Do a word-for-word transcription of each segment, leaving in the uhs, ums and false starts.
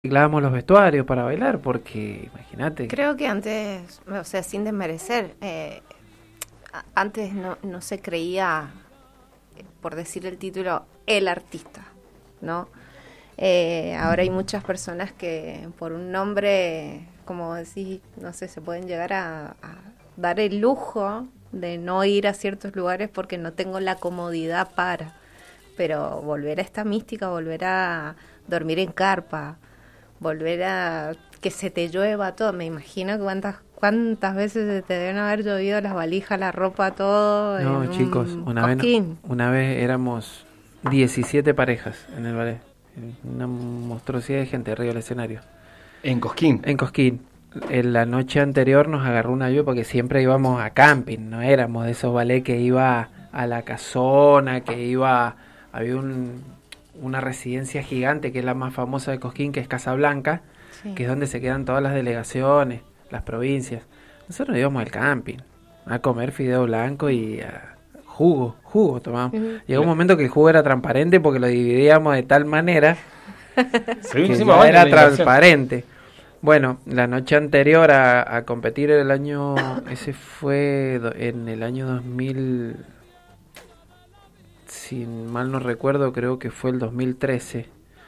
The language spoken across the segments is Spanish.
arreglábamos los vestuarios para bailar, porque imagínate. Creo que antes, o sea, sin desmerecer, eh, a- antes no, no se creía, eh, por decir el título, el artista, ¿no? Eh, ahora hay muchas personas que por un nombre, como decís, no sé, se pueden llegar a, a dar el lujo de no ir a ciertos lugares porque no tengo la comodidad para. Pero volver a esta mística, volver a dormir en carpa, volver a que se te llueva todo. Me imagino que cuántas cuántas veces te deben haber llovido las valijas, la ropa, todo. No, en chicos, un una vez, cosquín. una vez éramos diecisiete parejas en el ballet. Una monstruosidad de gente arriba del escenario. En Cosquín. En Cosquín. En la noche anterior nos agarró una lluvia porque siempre íbamos a camping, no éramos de esos ballets que iba a la casona, que iba... Había un, una residencia gigante que es la más famosa de Cosquín, que es Casablanca, Sí. que es donde se quedan todas las delegaciones, las provincias. Nosotros íbamos al camping, a comer fideo blanco y a jugo, jugo tomábamos. Ujú. Llegó un momento que el jugo era transparente porque lo dividíamos de tal manera Sí, que encima ya baño era la inversión. transparente. Bueno, la noche anterior a, a competir el año, ese fue do- en el año dos mil, si mal no recuerdo, creo que fue el dos mil trece.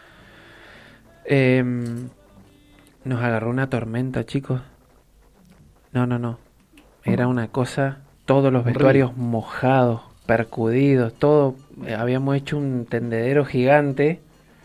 Em, nos agarró una tormenta, chicos. No, no, no. Era una cosa, todos los Horrible. vestuarios mojados, percudidos, todo. Eh, habíamos hecho un tendedero gigante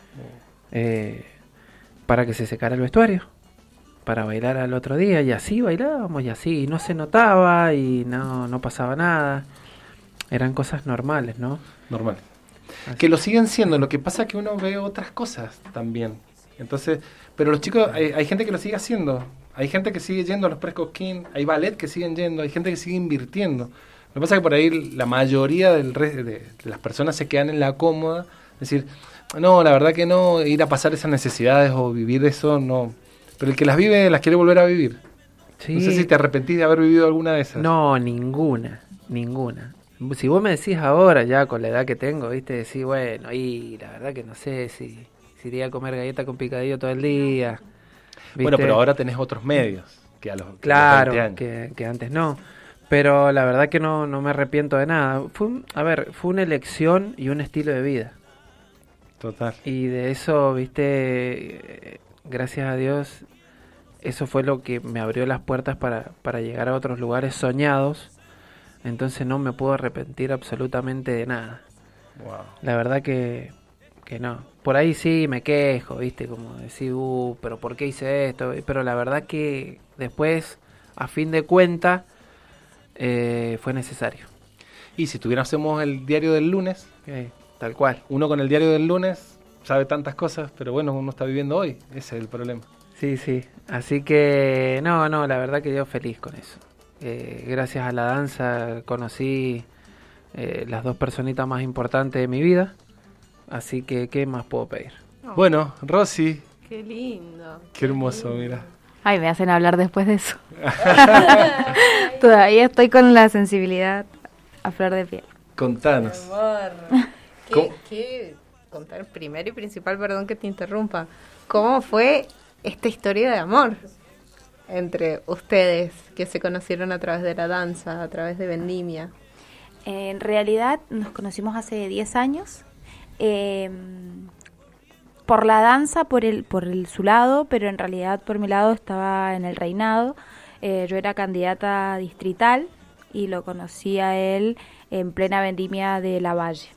eh, para que se secara el vestuario, para bailar al otro día, y así bailábamos, y así, y no se notaba, y no, no pasaba nada. Eran cosas normales, ¿no? Normal. Así- Que lo siguen siendo, lo que pasa es que uno ve otras cosas también. Entonces, pero los chicos, hay, hay gente que lo sigue haciendo. Hay gente que sigue yendo a los pre-Cosquín, hay ballet que siguen yendo, hay gente que sigue invirtiendo. Lo que pasa es que por ahí la mayoría del re- de, de las personas se quedan en la cómoda, decir, no, la verdad que no, ir a pasar esas necesidades o vivir eso, no. Pero el que las vive, las quiere volver a vivir. Sí. No sé si te arrepentís de haber vivido alguna de esas. No, ninguna, ninguna. Si vos me decís ahora, ya con la edad que tengo, viste, decís, bueno, y la verdad que no sé si, si iría a comer galleta con picadillo todo el día. Bueno, ¿viste? pero ahora tenés otros medios que a los, que a los Claro, veinte años. que, que antes no. Pero la verdad que no, no me arrepiento de nada. Fue, un- a ver, fue una elección y un estilo de vida. Total. Y de eso, viste, eh, gracias a Dios, eso fue lo que me abrió las puertas para, para llegar a otros lugares soñados. Entonces no me puedo arrepentir absolutamente de nada. Wow. La verdad que, que no. Por ahí sí me quejo, viste, como decir, uh, pero ¿por qué hice esto? Pero la verdad que después, a fin de cuenta, eh, fue necesario. Y si tuviéramos el diario del lunes, Eh, tal cual. uno con el diario del lunes sabe tantas cosas, pero bueno, uno está viviendo hoy. Ese es el problema. Sí, sí. Así que, no, no, la verdad que yo feliz con eso. Eh, gracias a la danza conocí eh, las dos personitas más importantes de mi vida. Así que, ¿qué más puedo pedir? Oh, Bueno, Rosy, qué lindo. qué hermoso, mira. Ay, me hacen hablar después de eso. Todavía estoy con la sensibilidad a flor de piel. Contanos. Amor. ¿Qué, ¿Cómo? qué contar primero y principal, perdón que te interrumpa? ¿Cómo fue esta historia de amor entre ustedes que se conocieron a través de la danza, a través de Vendimia? En realidad nos conocimos hace diez años. eh, por la danza, por el por el, su lado, pero en realidad por mi lado estaba en el reinado. Eh, yo era candidata distrital y lo conocí a él en plena vendimia de La Valle.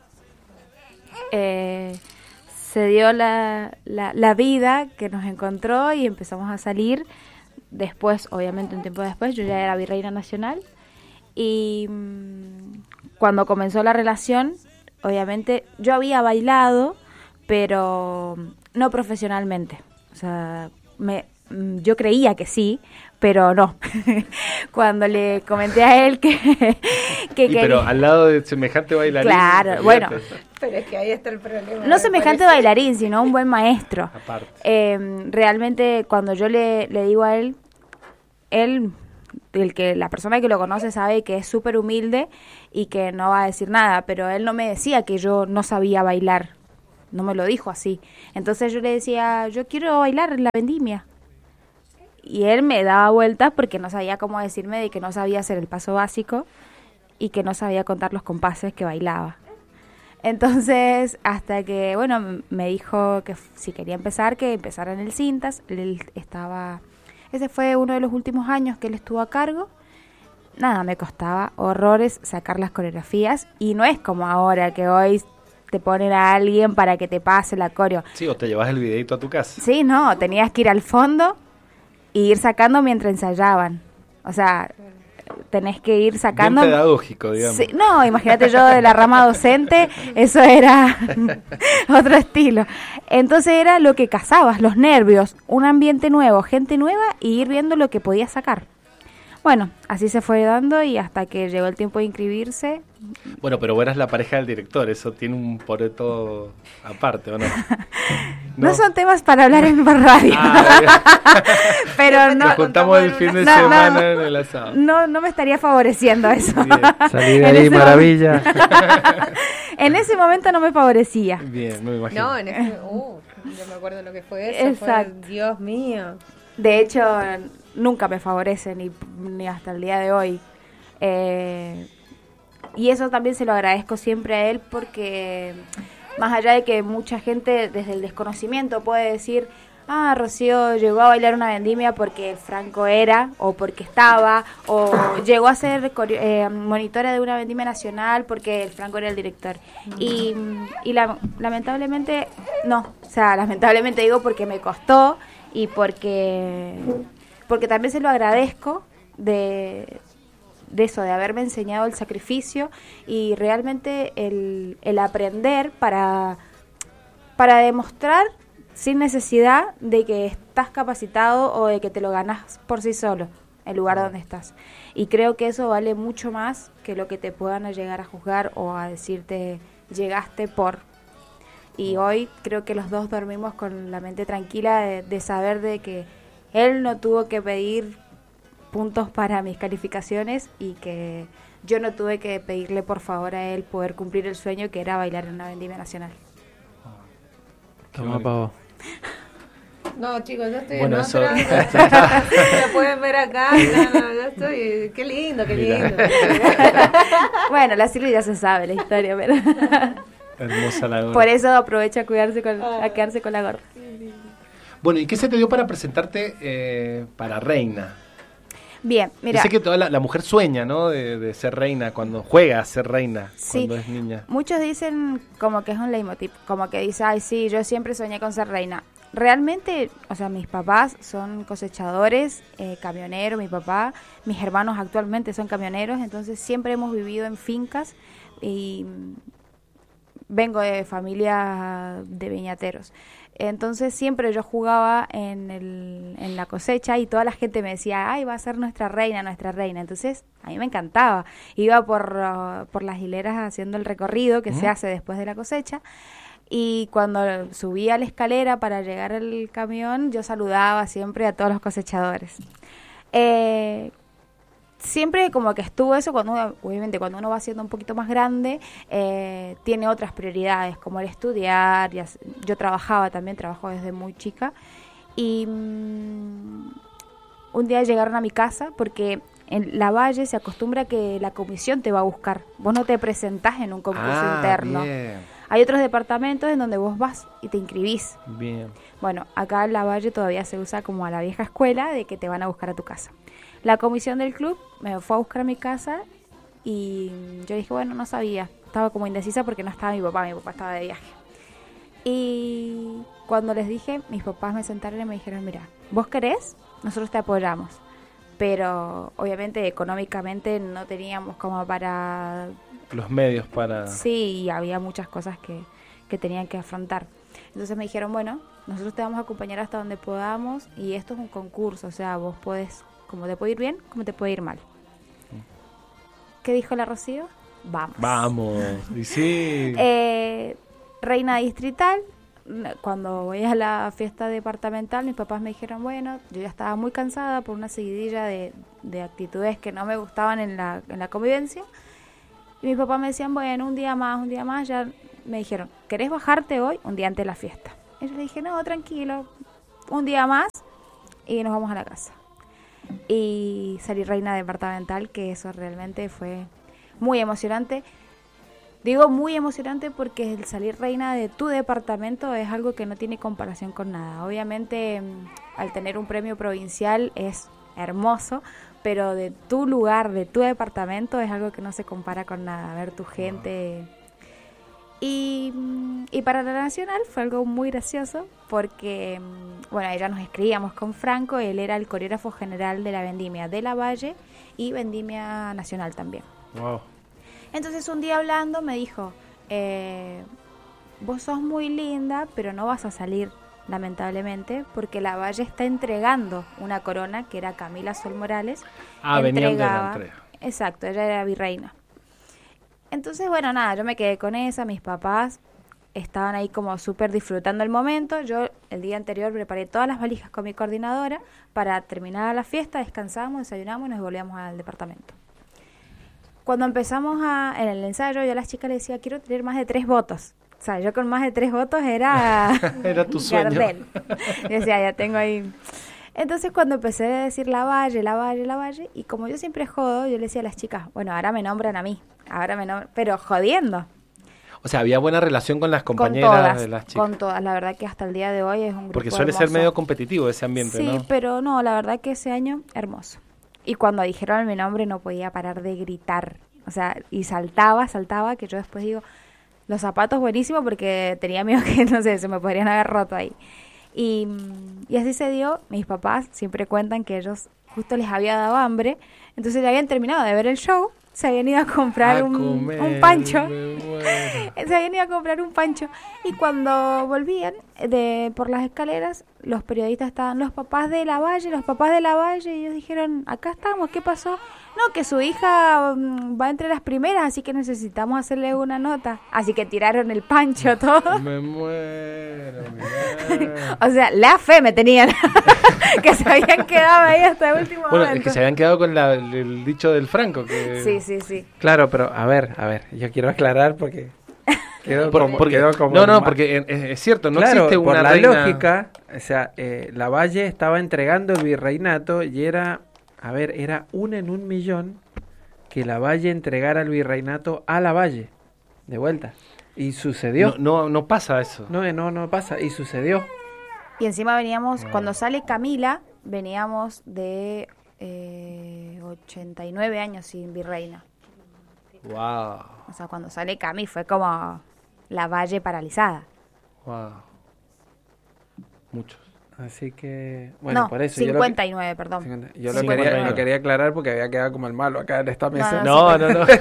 Eh, se dio la, la, la vida que nos encontró y empezamos a salir. Después, obviamente un tiempo después, yo ya era virreina nacional. Y mm, cuando comenzó la relación, obviamente yo había bailado, pero no profesionalmente. O sea, me, mm, yo creía que sí, pero no. Cuando le comenté a él que, que Y pero al lado de semejante bailarín. Claro, olvídate. bueno. Pero es que ahí está el problema. No semejante bailarín, sino un buen maestro. Aparte. Eh, realmente cuando yo le, le digo a él, él, el que la persona que lo conoce sabe que es súper humilde y que no va a decir nada, pero él no me decía que yo no sabía bailar. no me lo dijo así. Entonces yo le decía, yo quiero bailar en la vendimia. Y él me daba vueltas porque no sabía cómo decirme de que no sabía hacer el paso básico y que no sabía contar los compases que bailaba. Entonces, hasta que, bueno, me dijo que si quería empezar, que empezara en el Cintas. Él estaba, ese fue uno de los últimos años que él estuvo a cargo. Nada, me costaba horrores sacar las coreografías y no es como ahora que hoy te ponen a alguien para que te pase la coreo. Sí, o te llevas el videito a tu casa. Sí, no, tenías que ir al fondo y ir sacando mientras ensayaban. O sea, tenés que ir sacando... Bien pedagógico, digamos. Sí, no, imagínate yo de la rama docente, eso era otro estilo. Entonces era lo que cazabas, los nervios, un ambiente nuevo, gente nueva y ir viendo lo que podías sacar. Bueno, así se fue dando y hasta que llegó el tiempo de inscribirse. Bueno, pero vos eras la pareja del director, eso tiene un poreto aparte, ¿o no? No, no son temas para hablar en radio. Ah, pero no. Nos juntamos el fin de no, semana no, en el asado. No, no me estaría favoreciendo eso. Salí de ahí, maravilla. En ese momento no me favorecía. Bien, me imagino. No, en ese, uh, yo me acuerdo lo que fue eso. Exacto. Fue, Dios mío. De hecho, nunca me favorece, ni, ni hasta el día de hoy. Eh, y eso también se lo agradezco siempre a él porque, más allá de que mucha gente desde el desconocimiento puede decir, ah, Rocío llegó a bailar una vendimia porque Franco era, o porque estaba, o llegó a ser eh, monitora de una vendimia nacional porque el Franco era el director. Y, y la, lamentablemente, no, o sea, lamentablemente digo porque me costó y porque, porque también se lo agradezco de... de eso, de haberme enseñado el sacrificio y realmente el, el aprender para, para demostrar sin necesidad de que estás capacitado o de que te lo ganas por sí solo, el lugar donde estás. Y creo que eso vale mucho más que lo que te puedan llegar a juzgar o a decirte llegaste por. Y hoy creo que los dos dormimos con la mente tranquila de, de saber de que él no tuvo que pedir puntos para mis calificaciones y que yo no tuve que pedirle por favor a él poder cumplir el sueño que era bailar en una vendimia nacional. Toma, pavo. No, chicos, yo estoy Bueno, en eso- otra. Me pueden ver acá. No, no, yo estoy... Qué lindo, qué Mira. lindo. Bueno, la Silvia ya se sabe la historia, pero Hermosa la gorra. por eso aprovecha a cuidarse con, a quedarse con la gorra. Bueno, ¿y qué se te dio para presentarte eh, para reina? Bien, mira, Dice que toda la, la mujer sueña, ¿no? De, de ser reina, cuando juega a ser reina, Sí. cuando es niña. muchos dicen como que es un leitmotiv, como que dice, ay, sí, yo siempre soñé con ser reina. Realmente, o sea, mis papás son cosechadores, eh, camioneros, mi papá, mis hermanos actualmente son camioneros, entonces siempre hemos vivido en fincas y mm, vengo de familia de viñateros. Entonces siempre yo jugaba en, el, en la cosecha y toda la gente me decía, ay, va a ser nuestra reina, nuestra reina. Entonces a mí me encantaba. Iba por, uh, por las hileras haciendo el recorrido que ¿Mm? se hace después de la cosecha. Y cuando subía a la escalera para llegar al camión, yo saludaba siempre a todos los cosechadores. Eh, siempre como que estuvo eso, cuando uno, obviamente cuando uno va siendo un poquito más grande, eh, tiene otras prioridades, como el estudiar. Ya, yo trabajaba también, trabajo desde muy chica. Y mmm, un día llegaron a mi casa porque en La Valle se acostumbra que la comisión te va a buscar. Vos no te presentás en un concurso Ah, interno. bien, Hay otros departamentos en donde vos vas y te inscribís. bien. Bueno, acá en La Valle todavía se usa como a la vieja escuela de que te van a buscar a tu casa. La comisión del club me fue a buscar a mi casa y yo dije, bueno, no sabía. Estaba como indecisa porque no estaba mi papá, mi papá estaba de viaje. Y cuando les dije, mis papás me sentaron y me dijeron, mira, ¿vos querés? Nosotros te apoyamos. Pero obviamente económicamente no teníamos como para... Los medios para... Sí, y había muchas cosas que, que tenían que afrontar. Entonces me dijeron, bueno, nosotros te vamos a acompañar hasta donde podamos y esto es un concurso, o sea, vos podés, como te puede ir bien, como te puede ir mal. ¿Qué dijo la Rocío? Vamos. Vamos, y sí. Eh, reina distrital, cuando voy a la fiesta departamental, mis papás me dijeron, bueno, yo ya estaba muy cansada por una seguidilla de, de actitudes que no me gustaban en la, en la convivencia. Y mis papás me decían, bueno, un día más, un día más, ya me dijeron, ¿querés bajarte hoy? Un día antes de la fiesta. Y yo le dije, no, tranquilo, un día más y nos vamos a la casa. Y salí reina departamental, que eso realmente fue muy emocionante. Digo muy emocionante porque el salir reina de tu departamento es algo que no tiene comparación con nada. Obviamente, al tener un premio provincial es hermoso, pero de tu lugar, de tu departamento, es algo que no se compara con nada. Ver tu gente. Y, y para la nacional fue algo muy gracioso porque, bueno, ya nos escribíamos con Franco, él era el coreógrafo general de la Vendimia de la Valle y Vendimia Nacional también. Wow. Entonces un día hablando me dijo, eh, vos sos muy linda, pero no vas a salir, lamentablemente, porque la Valle está entregando una corona, que era Camila Sol Morales. Ah, venían de la entregaba, entrega. Exacto, ella era virreina. Entonces, bueno, nada, yo me quedé con esa, mis papás estaban ahí como súper disfrutando el momento. Yo el día anterior preparé todas las valijas con mi coordinadora para terminar la fiesta, descansamos, desayunamos y nos volvíamos al departamento. Cuando empezamos a, en el ensayo, yo a las chicas les decía, quiero tener más de tres votos. O sea, yo con más de tres votos era... Era tu sueño. Gardel. Yo decía, ya tengo ahí... Entonces cuando empecé a decir la Valle, la Valle, la Valle, y como yo siempre jodo, yo le decía a las chicas, bueno, ahora me nombran a mí, ahora me nombran, pero jodiendo. O sea, había buena relación con las compañeras con todas, de las chicas. Con todas, la verdad que hasta el día de hoy es un grupo Porque suele hermoso. ser medio competitivo ese ambiente, sí, ¿no? Sí, pero no, la verdad que ese año, hermoso. Y cuando dijeron mi nombre no podía parar de gritar. O sea, y saltaba, saltaba, que yo después digo, los zapatos buenísimos porque tenía miedo que, no sé, se me podrían haber roto ahí. Y, y así se dio. Mis papás siempre cuentan que ellos justo les había dado hambre, entonces ya habían terminado de ver el show, se habían ido a comprar A un, comer, un pancho. me muero. Se habían ido a comprar un pancho. Y cuando volvían de por las escaleras, los periodistas estaban, los papás de la Valle, los papás de la Valle, y ellos dijeron, acá estamos, ¿qué pasó? No, que su hija um, va entre las primeras, así que necesitamos hacerle una nota. Así que tiraron el pancho todo. Me muero, mirá. O sea, la fe me tenían. Que se habían quedado ahí hasta el último Bueno, momento. es que se habían quedado con la- el, el dicho del Franco. Que... Sí, sí, sí. Claro, pero a ver, a ver, yo quiero aclarar porque quedó Por- como, porque, quedó como no, no, ma- porque es, es cierto, no claro, existe por una la reina... lógica, o sea, eh, la Valle estaba entregando el virreinato y era, a ver, era una en un millón que la Valle entregara el virreinato a la Valle, de vuelta. Y sucedió. No, no, no pasa eso. No, eh, no, no pasa, y sucedió. Y encima veníamos, cuando sale Camila, veníamos de eh, ochenta y nueve años sin virreina. Wow, O sea, cuando sale Cami fue como la Valle paralizada. wow. Muchos. Así que, bueno, no, por eso yo lo, cincuenta y nueve, perdón. cincuenta yo lo cincuenta y quería, nueve. lo quería aclarar porque había quedado como el malo acá en esta mesa. no, No, no, no.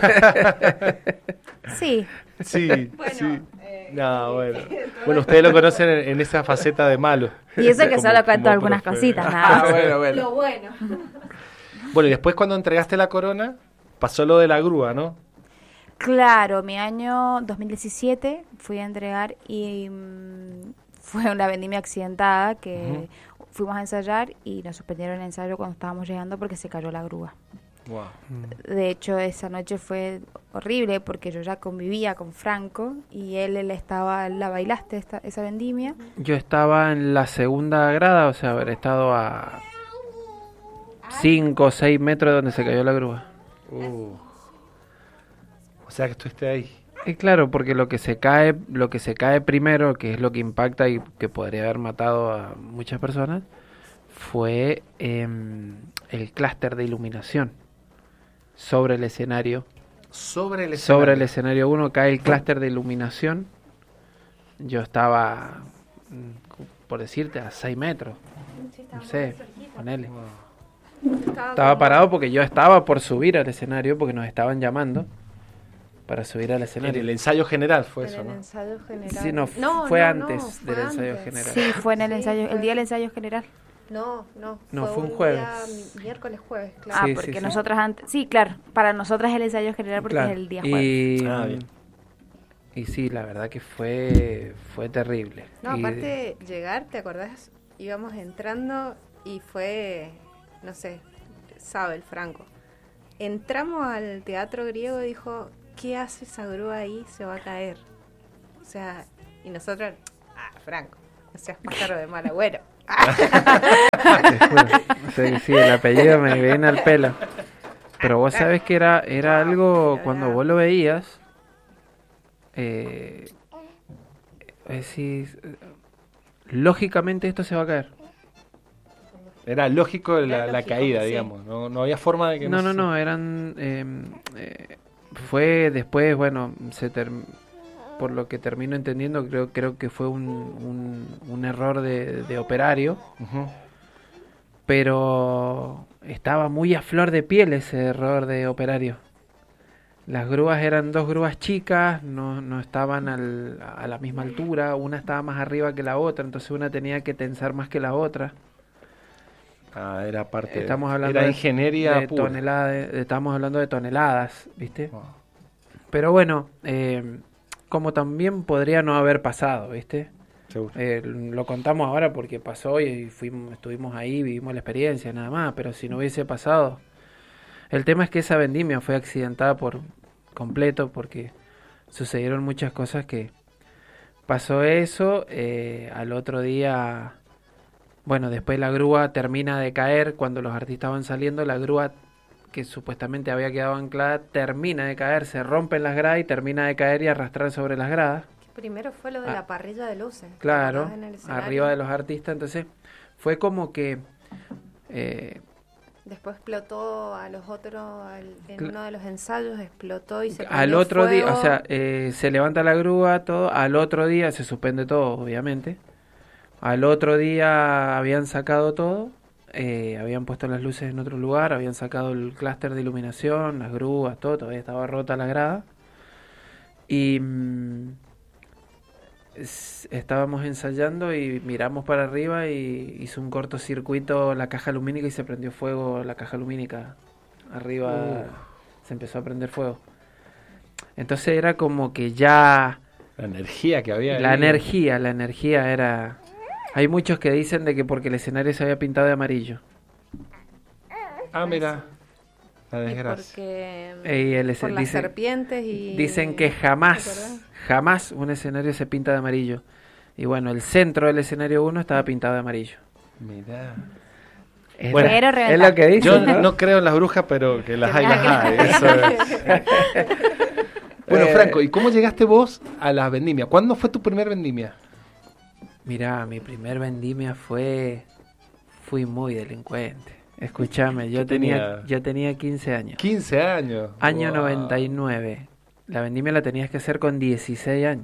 Sí, Sí, sí. No, bueno. Bueno, ustedes lo conocen en, en esa faceta de malo. y eso que Como- solo cuento como algunas profe. cositas, Ah, nada más. bueno, bueno. Lo bueno. Bueno, y después cuando entregaste la corona, pasó lo de la grúa, ¿no? Claro, mi año dos mil diecisiete fui a entregar y mm, fue una vendimia accidentada que fuimos a ensayar y nos suspendieron el ensayo cuando estábamos llegando porque se cayó la grúa. Wow. De hecho, esa noche fue horrible porque yo ya convivía con Franco y él, él estaba, la bailaste esta, esa vendimia. Yo estaba en la segunda grada, o sea, haber estado a cinco o seis metros de donde se cayó la grúa. Uh. O sea que estuviste ahí. Y claro, porque lo que se cae, lo que se cae primero, que es lo que impacta y que podría haber matado a muchas personas, fue em, el clúster de iluminación sobre el escenario. Sobre el Sobre el escenario uno cae el clúster de iluminación. Yo estaba, mm, por decirte, a seis metros. No sé, ponele. Estaba parado porque yo estaba por subir al escenario porque nos estaban llamando para subir al En escenario. el ensayo general fue En eso, el ¿no? ensayo general. Sí, no, No, fue no, antes no, fue del ensayo antes. general. Sí, fue en el Sí, ensayo, fue- el día del ensayo general. No, no. No, fue un día jueves. mi- miércoles, jueves, Ah, claro. Sí, porque sí, sí. nosotras antes, sí, claro, para nosotras es el ensayo general porque Claro. es el día jueves. Y, Ah, bien. y sí, la verdad que fue fue terrible. No, Y- aparte llegar, ¿te acordás? Íbamos entrando y fue, no sé, sabe el Franco. Entramos al teatro griego y dijo, ¿qué hace esa grúa ahí? Se va a caer. sea, y nosotros, ah, Franco, no seas pájaro de mal agüero. Sí, sí, el apellido me viene al pelo. Pero vos sabés que era, era algo, cuando vos lo veías, eh, decís, lógicamente esto se va a caer. Era lógico la, Era la lógico, caída, sí. digamos. No, no había forma de que... No, no, se- no, eran... eh, eh, fue después, bueno, se ter- por lo que termino entendiendo, creo creo que fue un, un, un error de, de operario, Ujú. pero estaba muy a flor de piel ese error de operario. Las grúas eran dos grúas chicas, no, no estaban al- a la misma altura, una estaba más arriba que la otra, entonces una tenía que tensar más que la otra. Ah, era parte... Estamos hablando era de, ingeniería de pura. toneladas, de- estamos hablando de toneladas, ¿viste? Wow. Pero bueno, eh, como también podría no haber pasado, ¿viste? Seguro. Eh, lo contamos ahora porque pasó y fuimos, estuvimos ahí, vivimos la experiencia, nada más, pero si no hubiese pasado... El tema es que esa vendimia fue accidentada por completo porque sucedieron muchas cosas que... Pasó eso, eh, al otro día... Bueno, después la grúa termina de caer, cuando los artistas van saliendo, la grúa que supuestamente había quedado anclada termina de caer, se rompen las gradas y termina de caer y arrastrar sobre las gradas. Primero fue lo de Ah, la parrilla de luces. ¿te Claro, acordás en el escenario? arriba de los artistas, entonces fue como que... eh, Después explotó a los otros, al- en Cla- uno de los ensayos explotó y se al prendió otro día, fuego. o sea, eh, se levanta la grúa, todo, al otro día se suspende todo, obviamente. Al otro día habían sacado todo, eh, habían puesto las luces en otro lugar, habían sacado el clúster de iluminación, las grúas, todo, todavía estaba rota la grada. Y mm, es- estábamos ensayando y miramos para arriba y hizo un cortocircuito la caja lumínica y se prendió fuego la caja lumínica. Arriba Uh. se empezó a prender fuego. Entonces era como que ya... La energía que había La ahí. energía, la energía era... Hay muchos que dicen de que porque el escenario se había pintado de amarillo. Ah, mira. La Y desgracia. porque Y el por escen- las dice- serpientes y... Dicen que ¿te jamás, acordás? jamás un escenario se pinta de amarillo. Y bueno, el centro del escenario uno estaba pintado de amarillo. Mirá. Es, Bueno, la- Pero es reventar. lo que dicen, Yo ¿no? no creo en las brujas, pero que las Que hay, las las hay. Eso es. Bueno, Eh, Franco, ¿y cómo llegaste vos a las vendimias? ¿Cuándo fue tu primer vendimia? Mirá, mi primer vendimia fue... Fui muy delincuente. Escúchame, yo ¿Qué tenía, tenía? yo tenía quince años. quince años. Año Wow. noventa y nueve. La vendimia la tenías que hacer con dieciséis años.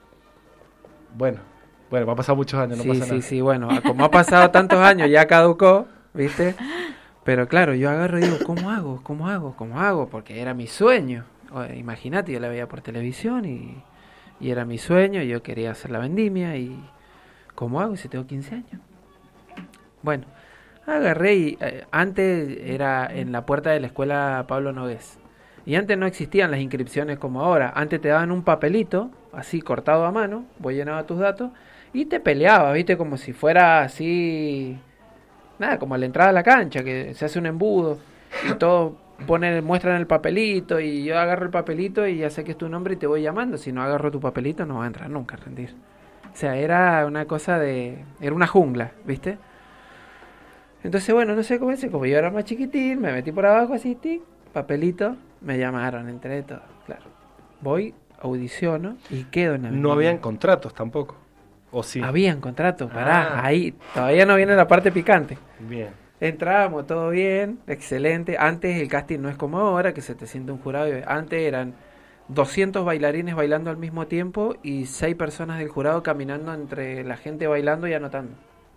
Bueno, bueno, me ha pasado muchos años, no sí, pasa sí, nada. sí, bueno, a- como ha pasado tantos años, ya caducó, ¿viste? Pero claro, yo agarro y digo, ¿cómo hago? ¿Cómo hago? ¿Cómo hago? Porque era mi sueño. O, imagínate, yo la veía por televisión y, y era mi sueño, yo quería hacer la vendimia y ¿cómo hago si tengo quince años? Bueno, agarré y eh, antes era en la puerta de la escuela Pablo Nogués. Y antes no existían las inscripciones como ahora. Antes te daban un papelito, así cortado a mano, vos llenabas tus datos y te peleabas, ¿viste? Como si fuera así, nada, como a la entrada a la cancha, que se hace un embudo y todos ponen, muestran el papelito y yo agarro el papelito y ya sé que es tu nombre y te voy llamando. Si no agarro tu papelito no vas a entrar nunca a rendir. O sea, era una cosa de... Era una jungla, ¿viste? Entonces, bueno, no sé cómo es, como yo era más chiquitín, me metí por abajo así, tic, papelito, me llamaron, entré todo, claro. Voy, audiciono y quedo en la No vendimia. habían contratos tampoco. ¿O sí? Habían contratos, pará, Ah. ahí, todavía no viene la parte picante. Bien. Entramos, todo bien, excelente. Antes el casting no es como ahora, que se te siente un jurado. y- Antes eran doscientos bailarines bailando al mismo tiempo y seis personas del jurado caminando entre la gente bailando y anotando.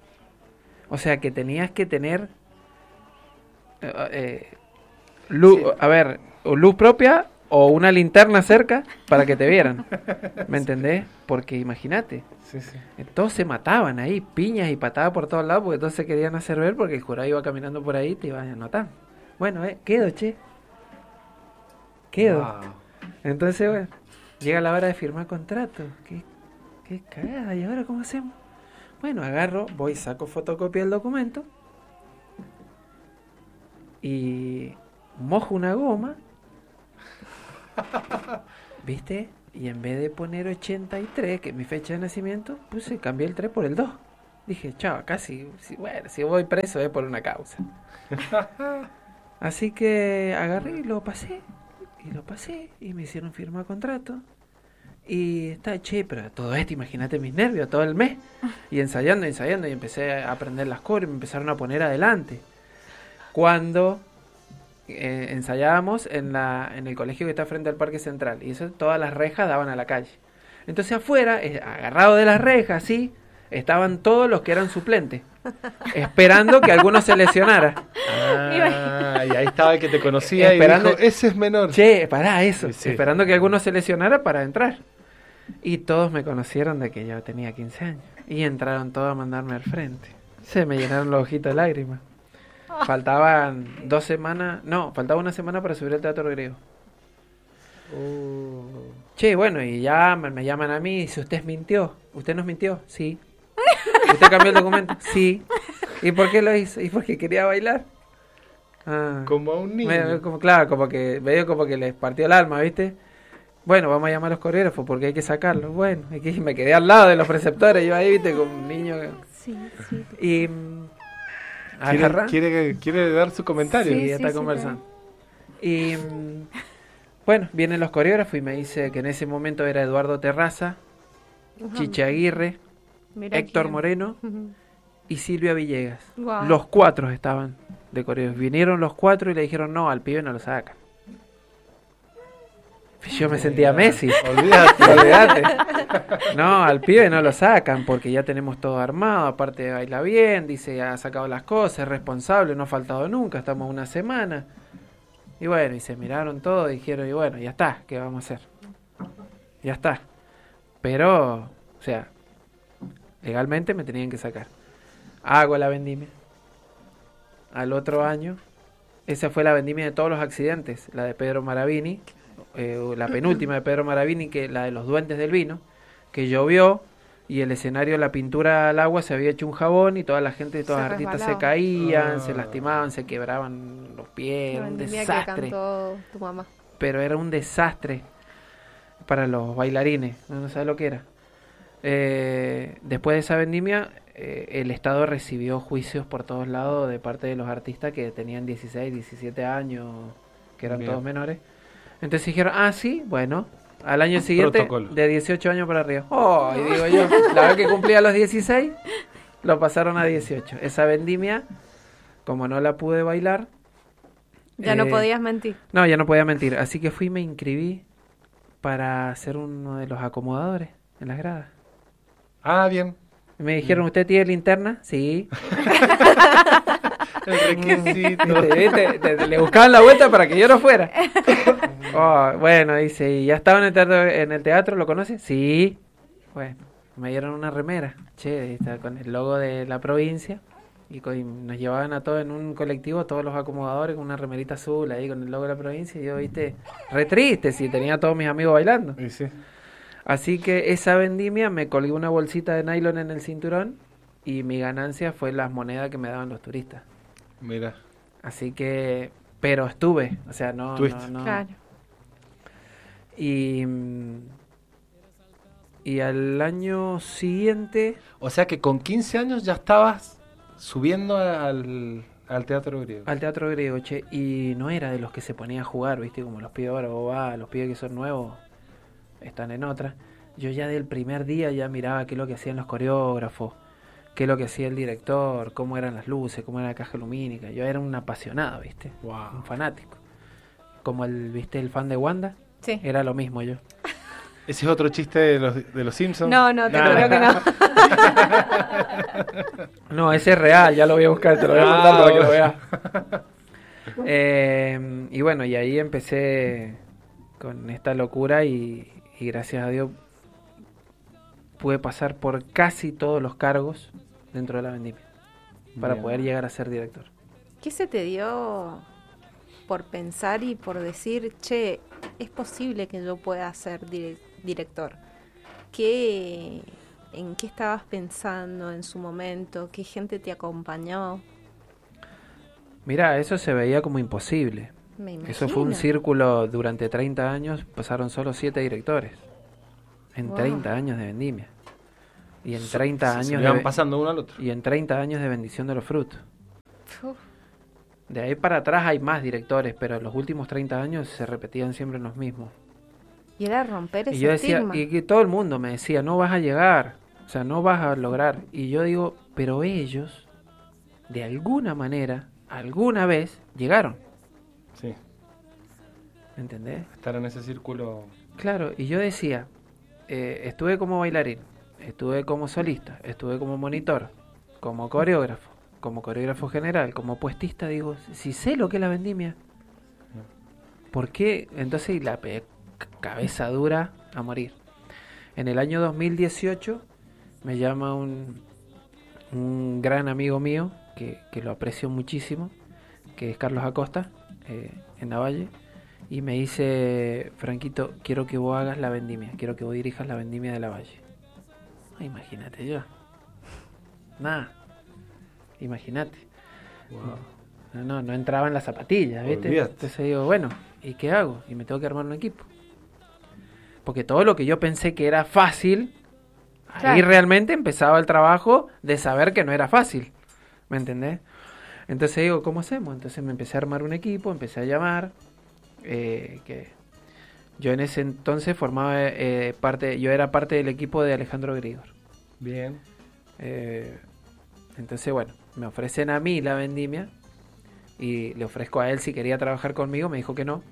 O sea que tenías que tener eh, eh, luz, Sí. a ver, o luz propia o una linterna cerca para que te vieran. ¿Me entendés? Porque imagínate, Sí, sí. eh, todos se mataban ahí, piñas y patadas por todos lados porque todos se querían hacer ver porque el jurado iba caminando por ahí y te iban a anotar. Bueno, eh, quedo, che. Quedo. Wow. Entonces, bueno, llega la hora de firmar contrato. ¿Qué, qué cagada? ¿Y ahora cómo hacemos? Bueno, agarro, voy, saco fotocopia del documento y mojo una goma. ¿Viste? Y en vez de poner ochenta y tres, que es mi fecha de nacimiento, puse, cambié el tres por el dos. Dije, chao, acá sí, sí, bueno, si voy preso es por una causa. Así que agarré y lo pasé, y lo pasé, y me hicieron firmar contrato. Y está, che, pero todo esto, imagínate mis nervios, todo el mes. Y ensayando, ensayando, y empecé a aprender las cosas, y me empezaron a poner adelante. Cuando eh, ensayábamos en, la, en el colegio que está frente al Parque Central, y eso, todas las rejas daban a la calle. Entonces afuera, eh, agarrado de las rejas, sí, estaban todos los que eran suplentes, esperando que alguno se lesionara. Ah, y ahí estaba el que te conocía Esperando- y dijo, ese es menor. Che, pará eso, Sí, sí. esperando que alguno se lesionara para entrar. Y todos me conocieron de que yo tenía quince años. Y entraron todos a mandarme al frente. Se me llenaron los ojitos de lágrimas. Faltaban dos semanas, no, faltaba una semana para subir al Teatro Griego. Oh. Che, bueno, y llaman, me llaman a mí y dice, ¿usted mintió? ¿Usted nos mintió? Sí. ¿Usted cambió el documento? Sí. ¿Y por qué lo hizo? ¿Y porque quería bailar? Ah. Como a un niño. Me- como, claro, como que medio como que les partió el alma, ¿viste? Bueno, vamos a llamar a los coreógrafos porque hay que sacarlos. Bueno, y que me quedé al lado de los preceptores, yo ahí, ¿viste? Como un niño. Sí, sí. Y mm, Quiere, agarra. quiere, quiere dar su comentario. Sí, Sí, ya está sí, conversando. Y mm, bueno, vienen los coreógrafos y me dice que en ese momento era Eduardo Terraza, Ajá. Chiche Aguirre, Mirá Héctor quién. Moreno Ujú. y Silvia Villegas. Guau. Los cuatro estaban de coreógrafos. Vinieron los cuatro y le dijeron, no, al pibe no lo sacan. Yo me sentía Messi. Olvídate. Olvídate. No, al pibe no lo sacan porque ya tenemos todo armado. Aparte baila bien, dice, ha sacado las cosas, es responsable, no ha faltado nunca, estamos una semana. Y bueno, y se miraron todo y dijeron, y bueno, ya está, ¿qué vamos a hacer? Ya está. Pero, o sea, legalmente me tenían que sacar. Hago la vendimia. Al otro año, esa fue la vendimia de todos los accidentes, la de Pedro Maravini, eh, la penúltima de Pedro Maravini, que la de los duendes del vino, que llovió y el escenario, la pintura al agua se había hecho un jabón y toda la gente, todas Se las artistas se resbalaba. caían, Ah. se lastimaban, se quebraban los pies, La era un vendimia que desastre, cantó tu mamá. pero era un desastre para los bailarines, no, no sabes lo que era. Eh, después de esa vendimia, eh, el Estado recibió juicios por todos lados de parte de los artistas que tenían dieciséis, diecisiete años, que eran Bien. todos menores. Entonces dijeron, ah, sí, bueno, al año siguiente, Protocolo. de dieciocho años para arriba. Oh, y digo yo, la vez que cumplía los dieciséis, lo pasaron a dieciocho. Esa vendimia, como no la pude bailar, Ya no eh, podías mentir. no, ya no podía mentir. Así que fui y me inscribí para ser uno de los acomodadores en las gradas. Ah, bien. Y me dijeron, ¿usted tiene linterna? Sí. El requisito. ¿Viste? ¿Viste? Te- te- Le buscaban la vuelta para que yo no fuera. Oh, bueno, dice, ¿y ya estaba en el teatro, en el teatro? ¿Lo conoce? Sí. Bueno, me dieron una remera. Che, ahí está con el logo de la provincia. Y, co- y nos llevaban a todos en un colectivo, todos los acomodadores, con una remerita azul ahí con el logo de la provincia. Y yo, viste, re triste, si tenía a todos mis amigos bailando. Y sí. Así que esa vendimia me colgué una bolsita de nylon en el cinturón y mi ganancia fue las monedas que me daban los turistas. Mira. Así que, pero estuve, o sea, no, Estuviste. no, no. Claro. Y, mm, y al año siguiente, O sea que con quince años ya estabas subiendo al, al teatro griego. al Teatro Griego, che, y no era de los que se ponía a jugar, viste, como los pibes ahora, vos vas, los pibes que son nuevos están en otra. Yo ya del primer día ya miraba qué es lo que hacían los coreógrafos, qué es lo que hacía el director, cómo eran las luces, cómo era la caja lumínica. Yo era un apasionado, viste, un Wow. fanático. Como el, viste, el fan de Wanda, Sí. era lo mismo yo. ¿Ese es otro chiste de los, de los Simpsons? No, no, te Nah. juro que no. No, ese es real, ya lo voy a buscar, te lo voy a Ah, mandar para que lo bueno. veas. Eh, y bueno, y ahí empecé con esta locura y, y gracias a Dios pude pasar por casi todos los cargos dentro de la vendimia para Bien. poder llegar a ser director. ¿Qué se te dio por pensar y por decir, che, es posible que yo pueda ser dire- director? ¿Qué, ¿En qué estabas pensando en su momento? ¿Qué gente te acompañó? Mira, eso se veía como imposible. Me imagino. Eso fue un círculo durante treinta años, pasaron solo siete directores. en Wow. treinta años de vendimia. Y en Se- treinta se- años se de le van ve- pasando uno al otro. y en treinta años de bendición de los frutos. Uf. De ahí para atrás hay más directores, pero los últimos treinta años se repetían siempre los mismos. Y era romper ese Y yo decía, estigma. y que todo el mundo me decía, no vas a llegar, o sea, no vas a lograr. Y yo digo, pero ellos, de alguna manera, alguna vez, llegaron. Sí, ¿Me entendés? estar en ese círculo. Claro, y yo decía, eh, estuve como bailarín, estuve como solista, estuve como monitor, como coreógrafo, como coreógrafo general, como puestista, digo, si sé lo que es la vendimia, ¿por qué? Entonces y la pe- cabeza dura a morir. En el año dos mil dieciocho me llama un, un gran amigo mío, que, que lo aprecio muchísimo, que es Carlos Acosta, eh, en Lavalle, y me dice, Franquito, quiero que vos hagas la vendimia, quiero que vos dirijas la vendimia de Lavalle. Ah, imagínate yo. Nada. Imagínate. Wow. No, no, no entraba en las zapatillas, ¿viste? Olvídate. Entonces digo, bueno, ¿y qué hago? Y me tengo que armar un equipo. Porque todo lo que yo pensé que era fácil, ahí Claro. realmente empezaba el trabajo de saber que no era fácil. ¿Me entendés? Entonces digo, ¿cómo hacemos? Entonces me empecé a armar un equipo, empecé a llamar. eh, que yo en ese entonces formaba eh, parte, yo era parte del equipo de Alejandro Grigor. Bien. Eh, entonces, bueno, me ofrecen a mí la vendimia y le ofrezco a él si quería trabajar conmigo, me dijo que no.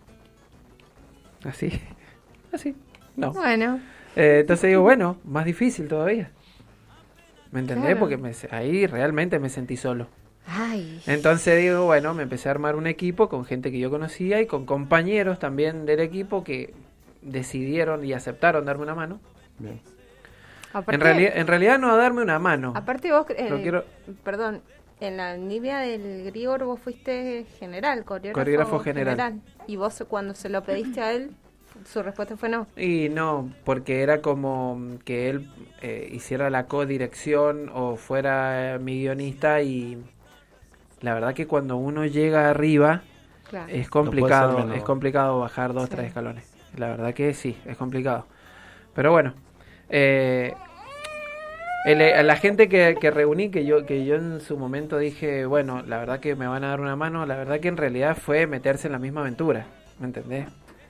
Así, así, no. Bueno, Eh, entonces digo, bueno, más difícil todavía. ¿Me entendés? Claro. Porque me, ahí realmente me sentí solo. ay, Entonces digo, bueno, me empecé a armar un equipo con gente que yo conocía y con compañeros también del equipo que decidieron y aceptaron darme una mano. Bien. aparte, En realidad, en realidad no a darme una mano. aparte vos, eh, Lo quiero- perdón, en la Nibia del Grigor vos fuiste general, coreógrafo, Coreógrafo general. Y vos cuando se lo pediste a él, su respuesta fue no. Y no, porque era como que él eh, hiciera la codirección o fuera eh, mi guionista y la verdad que cuando uno llega arriba Claro. es puede ser complicado, menos. es complicado bajar dos, Sí. tres escalones. La verdad que sí, es complicado. Pero bueno, eh, el- eh, la gente que, que reuní, que yo, que yo en su momento dije, bueno, la verdad que me van a dar una mano, la verdad que en realidad fue meterse en la misma aventura, ¿me entendés?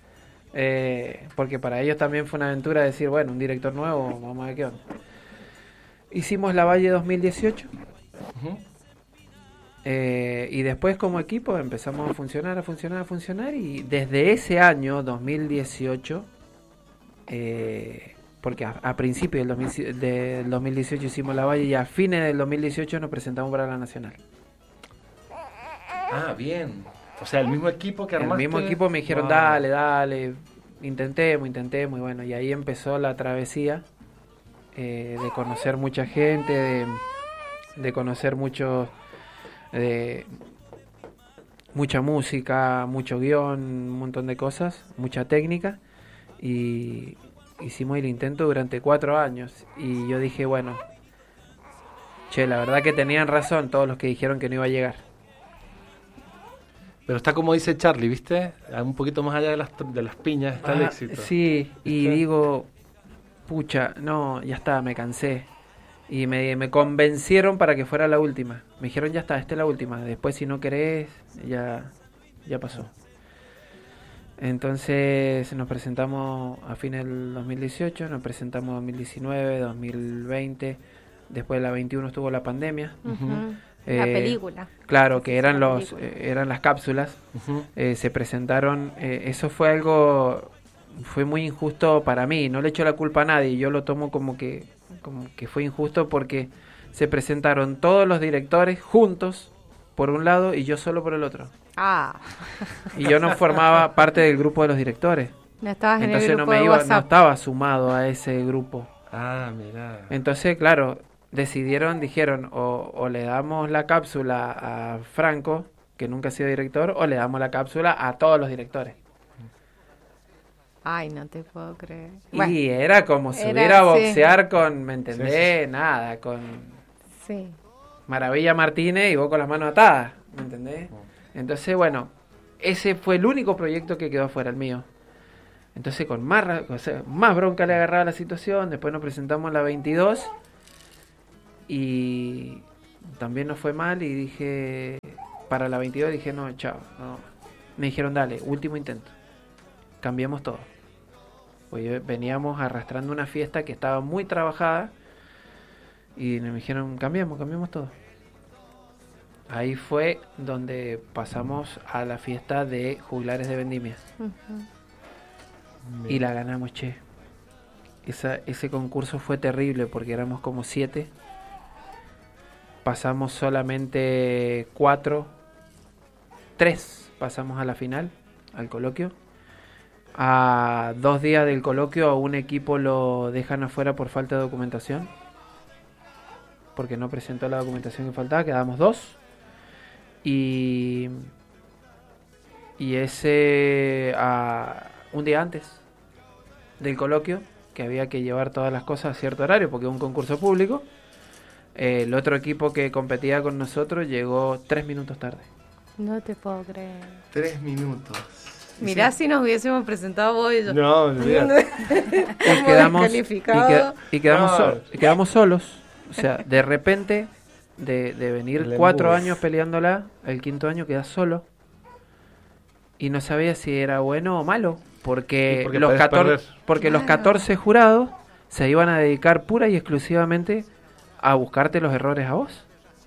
Eh, porque para ellos también fue una aventura decir, bueno, un director nuevo, vamos a ver qué onda. Hicimos La Valle dos mil dieciocho Ujú. eh, y después como equipo empezamos a funcionar, a funcionar, a funcionar y desde ese año dos mil dieciocho, eh, porque a, a principios del, dos mil, del dos mil dieciocho hicimos La Valle y a fines del dos mil dieciocho nos presentamos para la Nacional. Ah, bien. O sea, el mismo equipo que El armaste. mismo equipo me dijeron, Wow. dale, dale, intentemos, intentemos, y bueno, y ahí empezó la travesía eh, de conocer mucha gente, de, de conocer mucho, de mucha música, mucho guión, un montón de cosas, mucha técnica, y hicimos el intento durante cuatro años, y yo dije, bueno, che, la verdad que tenían razón todos los que dijeron que no iba a llegar. Pero está como dice Charlie, ¿viste? Un poquito más allá de las, de las piñas está el Ah, éxito. sí, y ¿Viste? digo, pucha, no, ya está, me cansé. Y me, me convencieron para que fuera la última. Me dijeron, ya está, esta es la última. Después, si no querés, ya, ya pasó. Entonces nos presentamos a fines del dos mil dieciocho, nos presentamos en dos mil diecinueve, dos mil veinte. Después de la veintiuno estuvo la pandemia. Ujú. Eh, La película. Claro, que eran La los película. eh, eran las cápsulas. Ujú. Eh, se presentaron, eh, eso fue algo, fue muy injusto para mí, no le echo la culpa a nadie, yo lo tomo como que, como que fue injusto porque se presentaron todos los directores juntos por un lado y yo solo por el otro, Ah, y yo no formaba parte del grupo de los directores, no estabas en el entonces no grupo me de iba, no WhatsApp. estaba sumado a ese grupo. Ah, mira. Entonces, claro, decidieron, dijeron, o, o le damos la cápsula a Franco, que nunca ha sido director, o le damos la cápsula a todos los directores. Ay, no te puedo creer. Y Bueno, era como era, subir a sí. boxear con, ¿me entendés? Sí, sí, Nada, con sí. Maravilla Martínez y vos con las manos atadas, ¿me entendés? Entonces, bueno, ese fue el único proyecto que quedó afuera, el mío. Entonces con más, ra- o sea, más bronca le agarraba la situación. Después nos presentamos a la veintidós y también nos fue mal y dije, para la veintidós dije, no, chao, no. Me dijeron, dale, último intento, cambiemos todo. Pues veníamos arrastrando una fiesta que estaba muy trabajada y me dijeron, cambiemos, cambiemos todo. Ahí fue donde pasamos a la fiesta de juglares de vendimia. Ujú. Y la ganamos, che. Esa, ese concurso fue terrible porque éramos como siete. Pasamos solamente cuatro, tres pasamos a la final, al coloquio. A dos días del coloquio a un equipo lo dejan afuera por falta de documentación. Porque no presentó la documentación que faltaba, quedamos dos. Y, y ese, a, un día antes del coloquio, que había que llevar todas las cosas a cierto horario, porque es un concurso público, eh, el otro equipo que competía con nosotros llegó tres minutos tarde. No te puedo creer. Tres minutos. Mirá si nos hubiésemos presentado vos y yo. No, olvídate. Y quedamos, y, descalificado. que- y quedamos, No. so- y quedamos solos. O sea, de repente, de, de venir El cuatro embus. años peleándola, el quinto año quedas solo. Y no sabía si era bueno o malo. Porque, Sí, porque los, podés catorce, perder. porque los Claro. catorce jurados se iban a dedicar pura y exclusivamente a buscarte los errores a vos.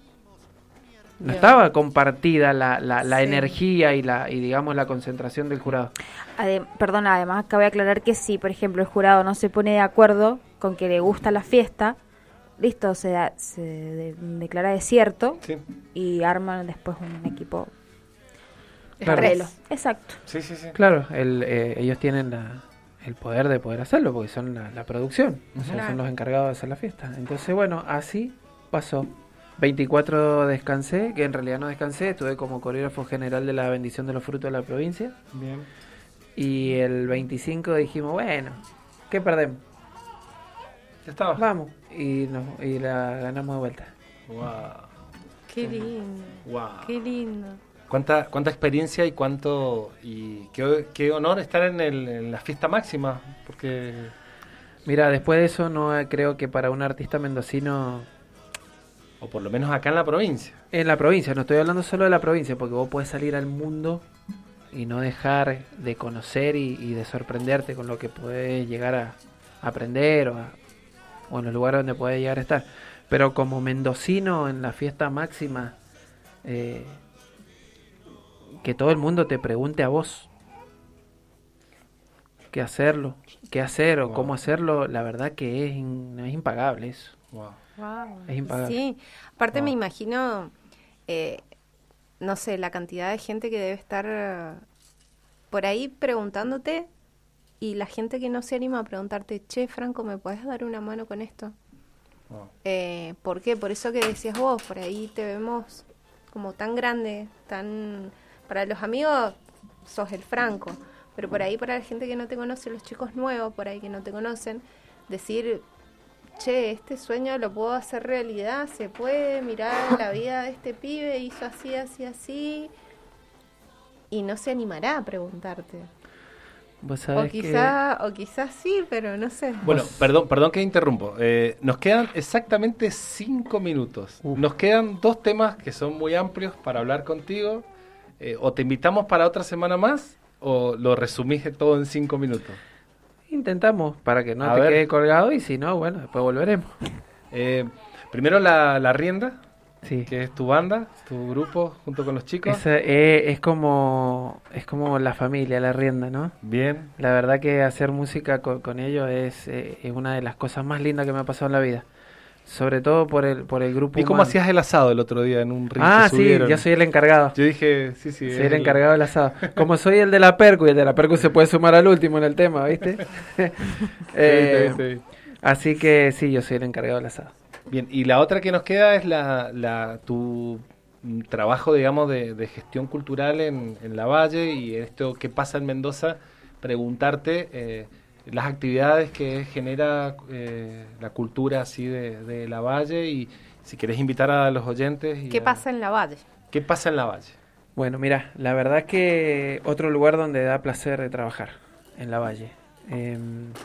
No Bien. estaba compartida la, la, la Sí. energía y la y digamos la concentración del jurado. Ade- perdón, además cabe aclarar que si, por ejemplo, el jurado no se pone de acuerdo con que le gusta la fiesta, listo, se, da- se de- declara desierto Sí, y arman después un equipo Claro. paralelo. Exacto. sí, sí. sí. Claro, el, eh, ellos tienen la, el poder de poder hacerlo porque son la, la producción, o sea, Claro. son los encargados de hacer la fiesta. Entonces, bueno, así pasó. veinticuatro descansé, que en realidad no descansé, estuve como coreógrafo general de la bendición de los frutos de la provincia. Bien. Y el veinticinco dijimos, bueno, ¿qué perdemos? Ya estaba. Vamos. Y, nos, y la ganamos de vuelta. Wow. Qué lindo. Wow. Qué lindo. ¿Cuánta, cuánta experiencia y cuánto y qué, qué honor estar en, el, en la fiesta máxima? Porque Mira, después de eso no eh, creo que para un artista mendocino o por lo menos acá en la provincia. en la provincia, no estoy hablando solo de la provincia, porque vos podés salir al mundo y no dejar de conocer y, y de sorprenderte con lo que podés llegar a aprender o, a- o en los lugares donde podés llegar a estar. Pero como mendocino en la fiesta máxima, eh, que todo el mundo te pregunte a vos qué hacerlo, qué hacer o Wow. cómo hacerlo, la verdad que es, in- es impagable eso. Wow. Wow. Es impagable. Sí, aparte Wow. me imagino, eh, no sé, la cantidad de gente que debe estar eh, por ahí preguntándote y la gente que no se anima a preguntarte, che, Franco, ¿me podés dar una mano con esto? Wow. Eh, ¿Por qué? Por eso que decías vos, por ahí te vemos como tan grande, tan... Para los amigos sos el Franco, pero por ahí para la gente que no te conoce, los chicos nuevos por ahí que no te conocen, decir, che, este sueño lo puedo hacer realidad, se puede mirar la vida de este pibe, hizo así, así, así, y no se animará a preguntarte. Vos O sabés que- quizá, o quizás sí, pero no sé. Bueno, perdón, perdón que interrumpo. Eh, nos quedan exactamente cinco minutos. Uf. Nos quedan dos temas que son muy amplios para hablar contigo. Eh, o te invitamos para otra semana más o lo resumís todo en cinco minutos. Intentamos para que no A te ver. quede colgado y si no, bueno, después volveremos. Eh, primero la, la Rienda, Sí. que es tu banda, tu grupo junto con los chicos. Esa, eh, es como es como la familia, la rienda, ¿no? Bien. La verdad que hacer música con, con ellos es, eh, es una de las cosas más lindas que me ha pasado en la vida. Sobre todo por el por el grupo Vi cómo humano. hacías el asado el otro día en un ring Ah, que sí, subieron. yo soy el encargado. Yo dije, sí, sí. Soy es el encargado del asado. Como soy el de la percu y el de la percu se puede sumar al último en el tema, ¿viste? Eh, Sí, sí, sí. Así que sí, yo soy el encargado del asado. Bien, y la otra que nos queda es la, la tu mm, trabajo, digamos, de, de gestión cultural en, en la Valle y esto que pasa en Mendoza, preguntarte eh, las actividades que genera eh, la cultura así de, de la Valle y si querés invitar a los oyentes. Y ¿Qué a- pasa en la Valle? ¿Qué pasa en la Valle? Bueno, mira, la verdad que otro lugar donde da placer de trabajar, en la Valle. Eh,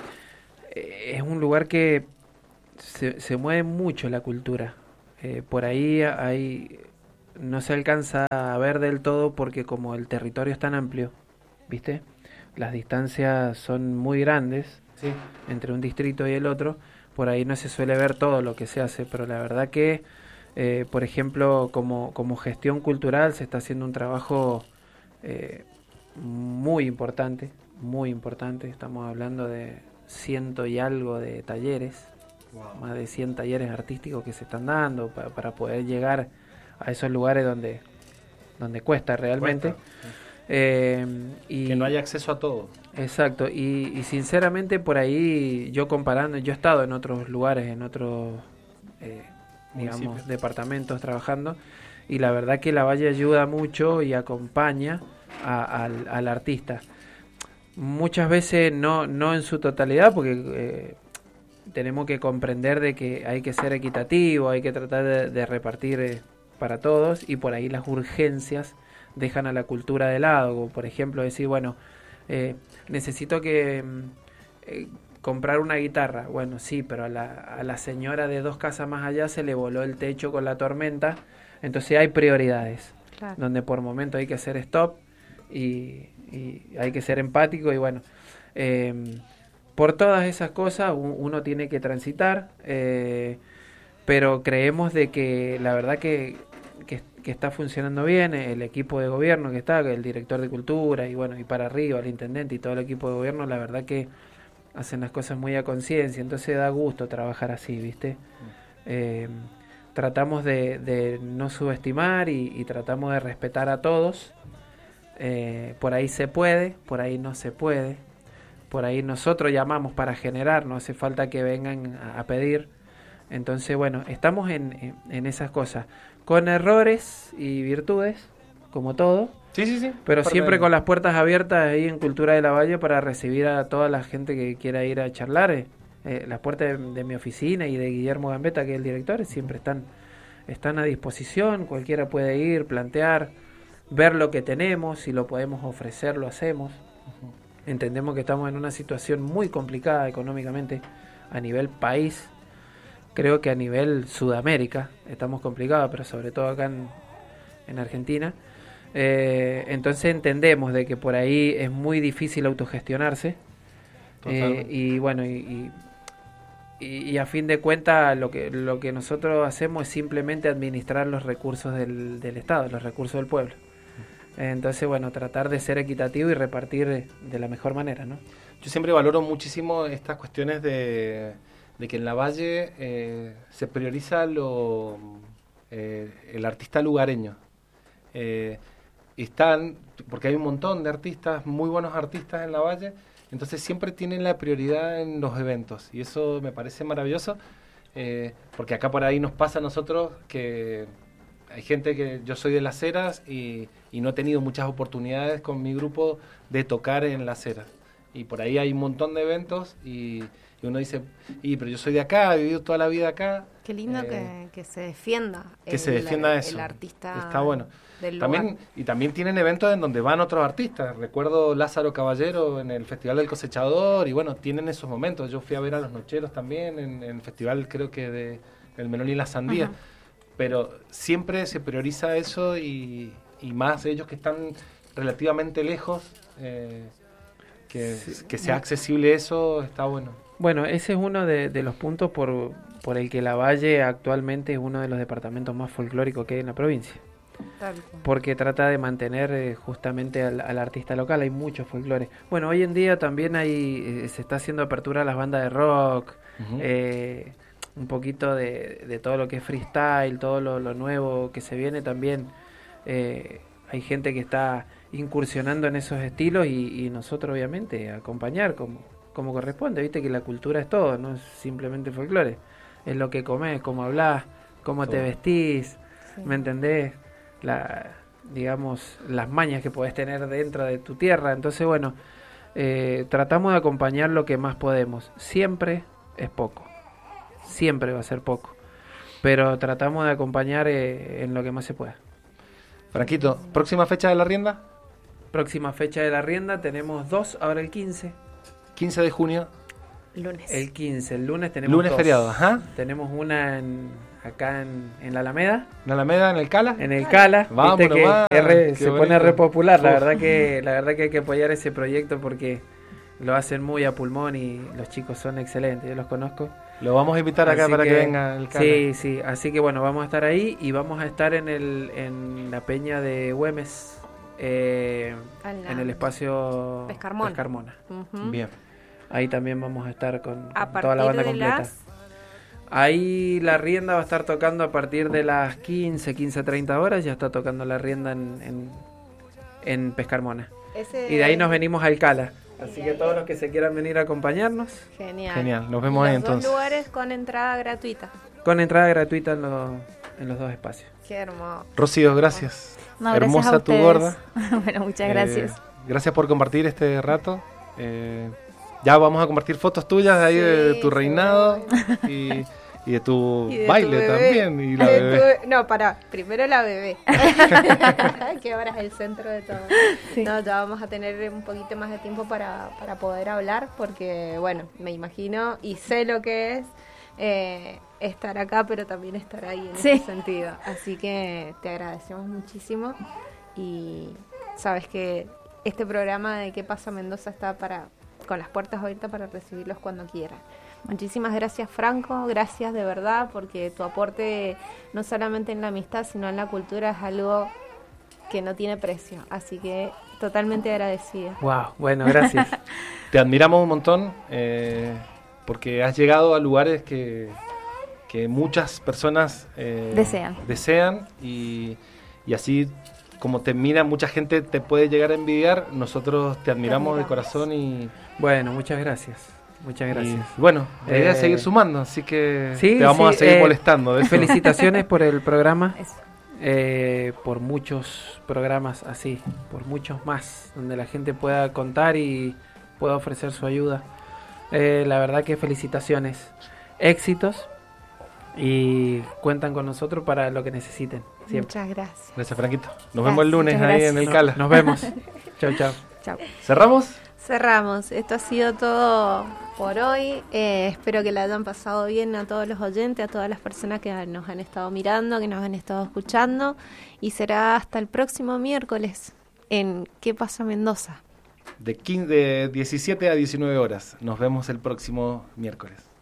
es un lugar que se, se mueve mucho la cultura. Eh, por ahí hay, no se alcanza a ver del todo porque como el territorio es tan amplio, ¿viste? Las distancias son muy grandes Sí. entre un distrito y el otro, por ahí no se suele ver todo lo que se hace, pero la verdad que, eh, por ejemplo, como, como gestión cultural se está haciendo un trabajo eh, muy importante, muy importante, estamos hablando de ciento y algo de talleres, Wow. más de cien talleres artísticos que se están dando pa- para poder llegar a esos lugares donde, donde cuesta realmente. Cuesta. Eh, y Que no haya acceso a todo. Exacto, y, y sinceramente por ahí yo comparando, yo he estado en otros lugares, en otros, eh, digamos, Municipios. departamentos trabajando, y la verdad que la Valle ayuda mucho y acompaña a- al, al artista. Muchas veces no, no en su totalidad, porque eh, tenemos que comprender de que hay que ser equitativo, hay que tratar de, de repartir eh, para todos, y por ahí las urgencias dejan a la cultura de lado, como por ejemplo decir, bueno, eh, necesito que mm, eh, comprar una guitarra. Bueno, sí, pero a la, a la señora de dos casas más allá se le voló el techo con la tormenta. Entonces hay prioridades, Claro. donde por momento hay que hacer stop y, y hay que ser empático. Y bueno, eh, por todas esas cosas u- uno tiene que transitar, eh, pero creemos de que la verdad que, que, que está funcionando bien el equipo de gobierno que está, el director de cultura y bueno, y para arriba el intendente y todo el equipo de gobierno, la verdad que hacen las cosas muy a conciencia, entonces da gusto trabajar así, ¿viste? Eh, tratamos de, de no subestimar y, y tratamos de respetar a todos. Eh, por ahí se puede, por ahí no se puede. Por ahí nosotros llamamos para generar, no hace falta que vengan a, a pedir. Entonces, bueno, estamos en, en, en esas cosas, con errores y virtudes, como todo, Sí, sí, sí. pero Parte siempre de- con las puertas abiertas ahí en Cultura de la Valle para recibir a toda la gente que quiera ir a charlar. Eh, eh, las puertas de, de mi oficina y de Guillermo Gambetta, que es el director, siempre están, están a disposición. Cualquiera puede ir, plantear, ver lo que tenemos, si lo podemos ofrecer, lo hacemos. Entendemos que estamos en una situación muy complicada económicamente a nivel país. Creo que a nivel Sudamérica estamos complicados, pero sobre todo acá en, en Argentina. Eh, entonces entendemos de que por ahí es muy difícil autogestionarse. Eh, y bueno, y, y, y a fin de cuentas lo que, lo que nosotros hacemos es simplemente administrar los recursos del, del Estado, los recursos del pueblo. Entonces, bueno, tratar de ser equitativo y repartir de la mejor manera, ¿no? Yo siempre valoro muchísimo estas cuestiones de, de que en la Valle eh, se prioriza lo, eh, el artista lugareño. Eh, están, porque hay un montón de artistas, muy buenos artistas en la Valle, entonces siempre tienen la prioridad en los eventos y eso me parece maravilloso, eh, porque acá por ahí nos pasa a nosotros que hay gente que yo soy de Las Heras y, y no he tenido muchas oportunidades con mi grupo de tocar en Las Heras. Y por ahí hay un montón de eventos y, y uno dice, y pero yo soy de acá, he vivido toda la vida acá. Qué lindo eh, que, que se defienda. que el, se defienda eso. El artista. Está bueno. Del También, lugar. y también tienen eventos en donde van otros artistas. Recuerdo Lázaro Caballero en el Festival del Cosechador y bueno, tienen esos momentos. Yo fui a ver a Los Nocheros también en, en el festival, creo que de El Melón y la Sandía. Ajá. Pero siempre se prioriza eso y, y más ellos que están relativamente lejos, eh, que, Sí. que sea accesible eso, está bueno. Bueno, ese es uno de, de los puntos por, por el que La Valle actualmente es uno de los departamentos más folclóricos que hay en la provincia. Tal cual. Porque trata de mantener eh, justamente al, al artista local, hay muchos folclores. Bueno, hoy en día también hay eh, se está haciendo apertura a las bandas de rock, Ujú. eh, un poquito de, de todo lo que es freestyle, todo lo, lo nuevo que se viene también. Eh, hay gente que está incursionando en esos estilos y, y nosotros obviamente acompañar como, como corresponde. Viste que la cultura es todo, no es simplemente folclore. Es lo que comes, cómo hablas, cómo te Todo. vestís, Sí. ¿me entendés? La, digamos, las mañas que podés tener dentro de tu tierra. Entonces, bueno, eh, tratamos de acompañar lo que más podemos. Siempre es poco, siempre va a ser poco, pero tratamos de acompañar eh, en lo que más se pueda. Franquito, ¿próxima fecha de la rienda? Próxima fecha de la rienda tenemos dos, ahora el quince. quince de junio. Lunes. El quince, el lunes tenemos Lunes dos. feriado, ajá. Tenemos una en, acá en, en la Alameda, ¿En Alameda, en el Cala? en el Cala. Vamos Viste que nomás, es re- qué se bonito. pone re popular. La Uf. verdad que la verdad que hay que apoyar ese proyecto porque lo hacen muy a pulmón y los chicos son excelentes. Yo los conozco. Lo vamos a invitar acá Así para que, venga el Cala. Sí, sí. Así que bueno, vamos a estar ahí y vamos a estar en el en la peña de Güemes, eh, A la- en el espacio Pescarmona. Pescarmona. Ujú. Bien. Ahí también vamos a estar con, A con toda la partir banda de completa. las... Ahí la rienda va a estar tocando a partir de las quince, quince, treinta horas. Ya está tocando la rienda en, en, en Pescarmona. Ese- Y de ahí nos venimos al Cala. Así Y que ahí- todos los que se quieran venir a acompañarnos, Genial. Genial, nos Y vemos ahí los dos entonces. lugares con entrada gratuita. con entrada gratuita en, los en los dos espacios. Qué hermoso. Rocío, gracias. No, gracias Hermosa a tu ustedes. gorda. Bueno, muchas Eh, gracias. gracias por compartir este rato. Eh, ya vamos a compartir fotos tuyas de ahí Sí, de tu sí, reinado y, y de tu Y de tu baile bebé. también. Y la De bebé. tu- No, pará. Primero la bebé. Que ahora es el centro de todo. Sí. No, ya vamos a tener un poquito más de tiempo para, para poder hablar porque, bueno, me imagino y sé lo que es eh, estar acá, pero también estar ahí en Sí. ese sentido. Así que te agradecemos muchísimo y sabes que este programa de ¿Qué pasa Mendoza? Está para con las puertas abiertas para recibirlos cuando quieran. Muchísimas gracias, Franco, gracias de verdad, porque tu aporte no solamente en la amistad, sino en la cultura es algo que no tiene precio, así que totalmente agradecida. Wow, bueno, gracias. Te admiramos un montón eh, porque has llegado a lugares que, que muchas personas eh, Desean. desean y, y así como te mira mucha gente te puede llegar a envidiar, nosotros te admiramos de admiramos. corazón y, Bueno, muchas gracias. Muchas gracias. y, bueno, la idea es Eh, seguir sumando, así que Sí, te vamos sí, a seguir eh, molestando. De eso. Felicitaciones por el programa, Eso. eh, por muchos programas así, por muchos más, donde la gente pueda contar y pueda ofrecer su ayuda. Eh, la verdad que felicitaciones, éxitos y cuentan con nosotros para lo que necesiten. Siempre. Muchas gracias. Gracias, Franquito. Nos Gracias, vemos el lunes muchas ahí gracias. en el No- Cala. Nos vemos. Chao, chao. Chao. ¿Cerramos? Cerramos. Esto ha sido todo por hoy. Eh, espero que la hayan pasado bien a todos los oyentes, a todas las personas que nos han estado mirando, que nos han estado escuchando. Y será hasta el próximo miércoles en ¿Qué pasa Mendoza? De, quince, de diecisiete a diecinueve horas. Nos vemos el próximo miércoles.